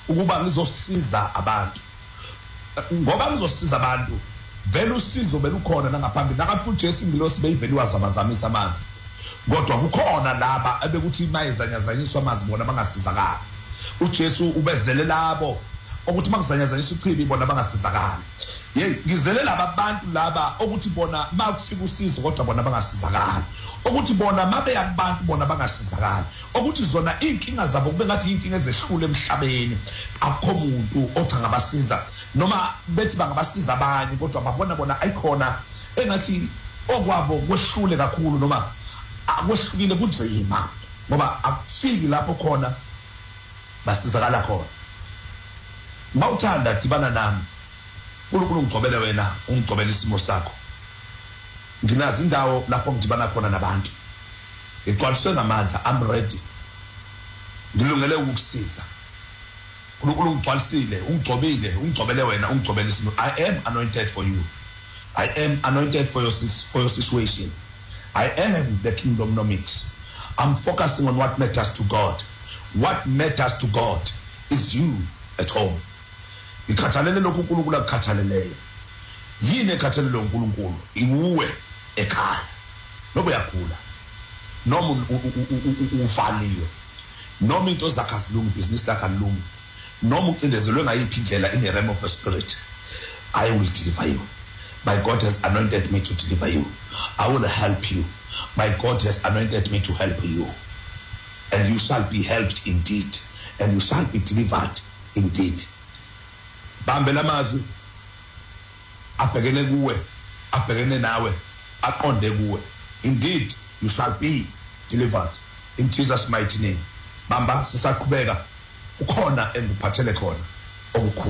ukuba ngizosiza abantu. Ngoba ngizosiza abantu vele usizo belukhona nangaphambili nakathi uJesu ingilosi beyiveli wazamazamisa amanzi. Kodwa kukhona laba ebekuthi mayezanyazanyiswa amanzi bona bangasizakala. uJesu ubezele labo ukuthi makuzanyazanyisa uchibi bona bangasizakala. Ngizele laba abantu laba ukuthi bona makufika usizo kodwa bona bangasizakala. Ukuthi bona mabe yabantu bona bangasizakala. Ukuthi zona inkinga zabo kube ngathi inkinga ezehlule emhlabeni. Akukho umuntu othi ngabasiza noma bethi bangabasiza abanye kodwa babona bona ayikhona engathi okwabo kwehlule kakhulu noma akwehlukile kunzima ngoba akufiki lapho khona basizakala khona. Mawuthanda dibana nami uNkulunkulu ungigcobele wena ungigcobele isimo sakho. Nginazi indawo lapho ngidibana khona nabantu. Ngigcwaliswe ngamandla, I'm ready. Ngilungele ukukusiza. uNkulunkulu ungigcwalisile, ungigcobele wena ungigcobele isimo. I am anointed for you. I am anointed for your situation. I am the kingdom nomics. I'm focusing on what matters to God. What matters to God is you at home. Ikhathalele lokhu uNkulunkulu akukhathaleleyo. Yini ekhathalele uNkulunkulu? Iwuwe ekhaya. Noba uyagula. Noma ufaliwe. Noma into zakhe azilungi, business lakhe alilungi. Noma ucindezelwe ngayiphi indlela in the realm of the spirit. I will deliver you. My God has anointed me to deliver you. I will help you. My God has anointed me to help you. And you shall be helped indeed. And you shall be delivered indeed. Bambela mazwi abhekene kuwe, abhekene nawe, aqonde kuwe. Indeed, you shall be delivered in Jesus' mighty name. Bamba sisaqhubeka ukhona engiphathele khona okukhulu.